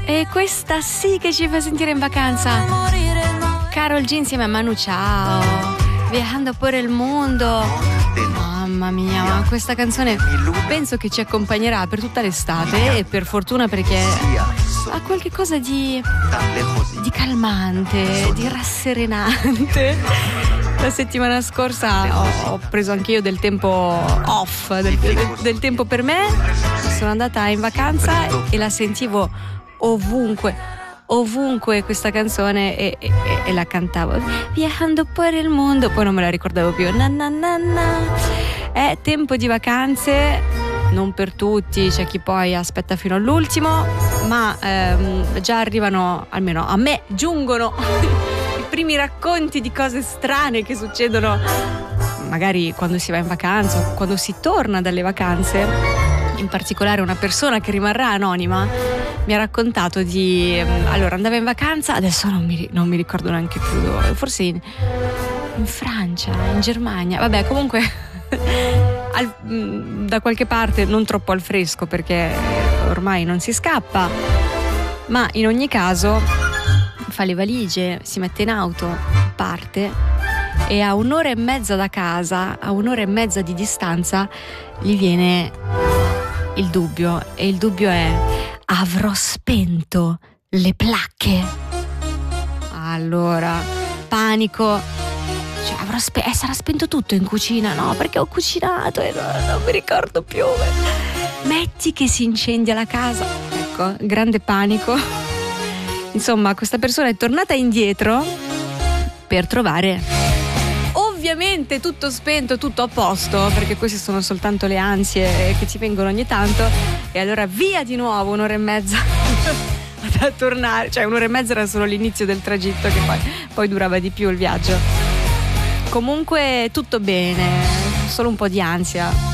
E questa sì che ci fa sentire in vacanza. Karol G insieme a Manu Chao, Viajando por el mundo. Mamma mia, ma questa canzone penso che ci accompagnerà per tutta l'estate, e per fortuna, perché ha qualche cosa di calmante, di rasserenante. La settimana scorsa ho preso anche io del tempo off, del tempo per me. Sono andata in vacanza e la sentivo ovunque questa canzone e la cantavo. Viajando por el mundo, poi non me la ricordavo più. Na na na na. È tempo di vacanze, non per tutti, c'è chi poi aspetta fino all'ultimo, ma già arrivano, almeno a me giungono i primi racconti di cose strane che succedono magari quando si va in vacanza o quando si torna dalle vacanze. In particolare una persona che rimarrà anonima mi ha raccontato di allora andava in vacanza, adesso non mi ricordo neanche più dove, forse in Francia, in Germania, vabbè, comunque da qualche parte, non troppo al fresco perché ormai non si scappa, ma in ogni caso fa le valigie, si mette in auto, parte, e a 1 ora e mezza da casa, a 1 ora e mezza di distanza, gli viene il dubbio, e il dubbio è: avrò spento le placche? Allora, panico, cioè sarà spento tutto in cucina? No, perché ho cucinato e non mi ricordo più. Metti che si incendia la casa, ecco, grande panico. Insomma, questa persona è tornata indietro per trovare ovviamente tutto spento, tutto a posto, perché queste sono soltanto le ansie che ci vengono ogni tanto, e allora via di nuovo 1 ora e mezza a tornare, cioè 1 ora e mezza era solo l'inizio del tragitto, che poi durava di più il viaggio. Comunque tutto bene, solo un po' di ansia.